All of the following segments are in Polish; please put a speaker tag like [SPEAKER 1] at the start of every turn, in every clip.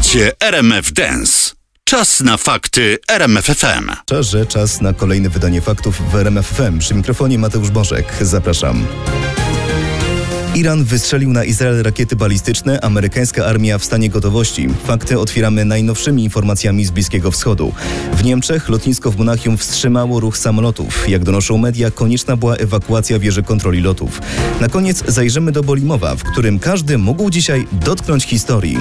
[SPEAKER 1] Słuchacie RMF Dance. Czas na fakty RMF FM.
[SPEAKER 2] Czas na kolejne wydanie faktów w RMF FM. Przy mikrofonie Mateusz Bożek. Zapraszam. Iran wystrzelił na Izrael rakiety balistyczne, amerykańska armia w stanie gotowości. Fakty otwieramy najnowszymi informacjami z Bliskiego Wschodu. W Niemczech lotnisko w Monachium wstrzymało ruch samolotów. Jak donoszą media, konieczna była ewakuacja wieży kontroli lotów. Na koniec zajrzymy do Bolimowa, w którym każdy mógł dzisiaj dotknąć historii.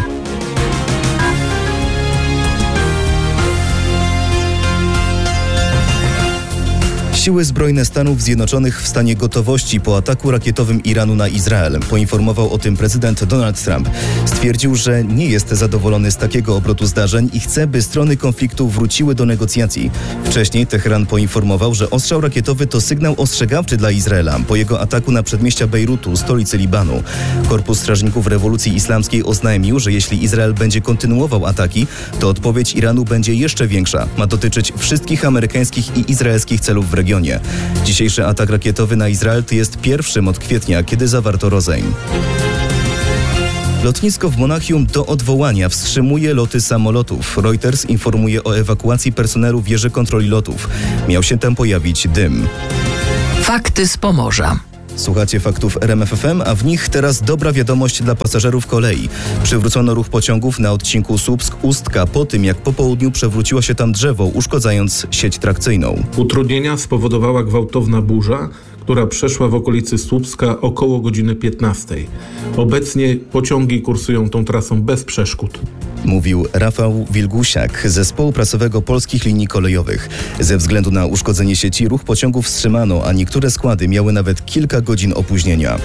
[SPEAKER 2] Siły zbrojne Stanów Zjednoczonych w stanie gotowości po ataku rakietowym Iranu na Izrael. Poinformował o tym prezydent Donald Trump. Stwierdził, że nie jest zadowolony z takiego obrotu zdarzeń i chce, by strony konfliktu wróciły do negocjacji. Wcześniej Teheran poinformował, że ostrzał rakietowy to sygnał ostrzegawczy dla Izraela po jego ataku na przedmieścia Bejrutu, stolicy Libanu. Korpus Strażników Rewolucji Islamskiej oznajmił, że jeśli Izrael będzie kontynuował ataki, to odpowiedź Iranu będzie jeszcze większa. Ma dotyczyć wszystkich amerykańskich i izraelskich celów w regionie. Dzisiejszy atak rakietowy na Izrael jest pierwszym od kwietnia, kiedy zawarto rozejm. Lotnisko w Monachium do odwołania wstrzymuje loty samolotów. Reuters informuje o ewakuacji personelu wieży kontroli lotów. Miał się tam pojawić dym.
[SPEAKER 3] Fakty z Pomorza.
[SPEAKER 2] Słuchacie faktów RMF FM, a w nich teraz dobra wiadomość dla pasażerów kolei. Przywrócono ruch pociągów na odcinku Słupsk-Ustka po tym, jak po południu przewróciło się tam drzewo, uszkodzając sieć trakcyjną.
[SPEAKER 4] Utrudnienia spowodowała gwałtowna burza, która przeszła w okolicy Słupska około godziny 15. Obecnie pociągi kursują tą trasą bez przeszkód.
[SPEAKER 2] Mówił Rafał Wilgusiak z Zespołu Prasowego Polskich Linii Kolejowych. Ze względu na uszkodzenie sieci ruch pociągów wstrzymano, a niektóre składy miały nawet kilka godzin opóźnienia.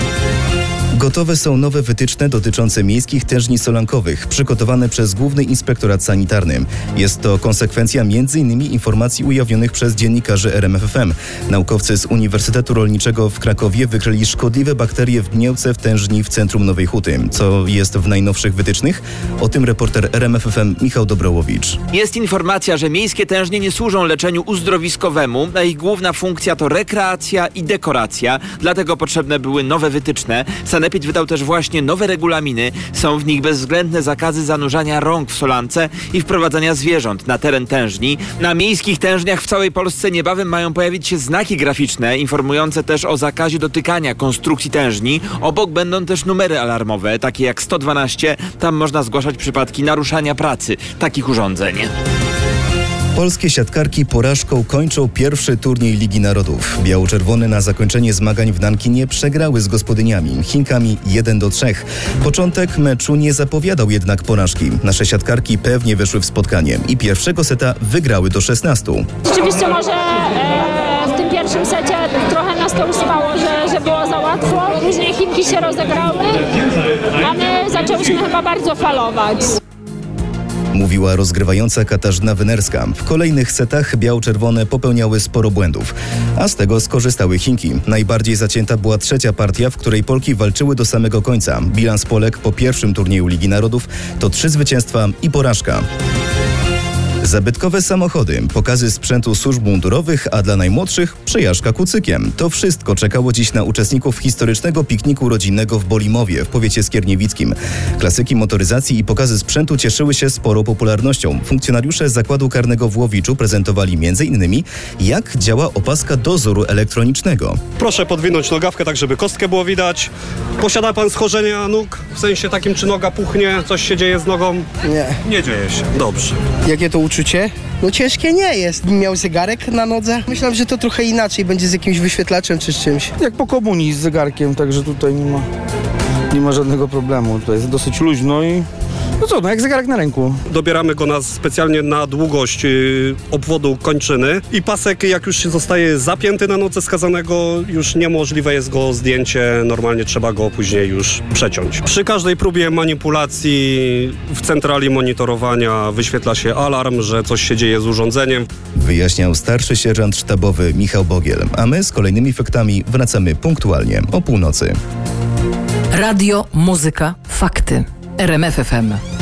[SPEAKER 2] Gotowe są nowe wytyczne dotyczące miejskich tężni solankowych, przygotowane przez Główny Inspektorat Sanitarny. Jest to konsekwencja m.in. informacji ujawnionych przez dziennikarzy RMF FM. Naukowcy z Uniwersytetu Rolniczego w Krakowie wykryli szkodliwe bakterie w gniełce w tężni w centrum Nowej Huty. Co jest w najnowszych wytycznych? O tym reporter RMF FM Michał Dobrołowicz.
[SPEAKER 5] Jest informacja, że miejskie tężnie nie służą leczeniu uzdrowiskowemu, a ich główna funkcja to rekreacja i dekoracja. Dlatego potrzebne były nowe wytyczne. Sanepid wydał też właśnie nowe regulaminy. Są w nich bezwzględne zakazy zanurzania rąk w solance i wprowadzania zwierząt na teren tężni. Na miejskich tężniach w całej Polsce niebawem mają pojawić się znaki graficzne informujące też o zakazie dotykania konstrukcji tężni. Obok będą też numery alarmowe, takie jak 112. Tam można zgłaszać przypadki naruszania pracy takich urządzeń.
[SPEAKER 2] Polskie siatkarki porażką kończą pierwszy turniej Ligi Narodów. Biało-czerwone na zakończenie zmagań w Nankinie przegrały z gospodyniami, Chinkami 1-3. Początek meczu nie zapowiadał jednak porażki. Nasze siatkarki pewnie weszły w spotkanie i pierwszego seta wygrały do 16.
[SPEAKER 6] Rzeczywiście może w tym pierwszym secie trochę nas to uspało, że było za łatwo. Później Chinki się rozegrały, a my zaczęłyśmy chyba bardzo falować.
[SPEAKER 2] Mówiła rozgrywająca Katarzyna Wynerska. W kolejnych setach biało-czerwone popełniały sporo błędów, a z tego skorzystały Chinki. Najbardziej zacięta była trzecia partia, w której Polki walczyły do samego końca. Bilans Polek po pierwszym turnieju Ligi Narodów to 3 zwycięstwa i porażka. Zabytkowe samochody, pokazy sprzętu służb mundurowych, a dla najmłodszych przejażdżka kucykiem. To wszystko czekało dziś na uczestników historycznego pikniku rodzinnego w Bolimowie w powiecie skierniewickim. Klasyki motoryzacji i pokazy sprzętu cieszyły się sporą popularnością. Funkcjonariusze Zakładu Karnego w Łowiczu prezentowali m.in. jak działa opaska dozoru elektronicznego.
[SPEAKER 7] Proszę podwinąć nogawkę tak, żeby kostkę było widać. Posiada pan schorzenia nóg? W sensie takim, czy noga puchnie, coś się dzieje z nogą?
[SPEAKER 8] Nie.
[SPEAKER 7] Nie dzieje się. Dobrze.
[SPEAKER 8] Jakie to uczucie? No ciężkie nie jest. Miał zegarek na nodze. Myślałem, że to trochę inaczej będzie z jakimś wyświetlaczem czy z czymś.
[SPEAKER 9] Jak po komunii z zegarkiem, także tutaj nie ma żadnego problemu. To jest dosyć luźno i no jak zegarek na ręku.
[SPEAKER 7] Dobieramy go specjalnie na długość obwodu kończyny i pasek, jak już zostaje zapięty na nodze skazanego, już niemożliwe jest go zdjęcie. Normalnie trzeba go później już przeciąć. Przy każdej próbie manipulacji w centrali monitorowania wyświetla się alarm, że coś się dzieje z urządzeniem.
[SPEAKER 2] Wyjaśniał starszy sierżant sztabowy Michał Bogiel, a my z kolejnymi faktami wracamy punktualnie o północy.
[SPEAKER 3] Radio, muzyka, fakty. RMF FM.